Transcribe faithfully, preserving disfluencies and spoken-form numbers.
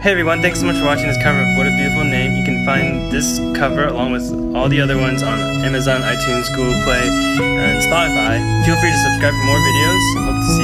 Hey everyone, thanks so much for watching this cover of What a Beautiful Name. You can find this cover along with all the other ones on Amazon, iTunes, Google Play, and Spotify. Feel free to subscribe for more videos. Hope to see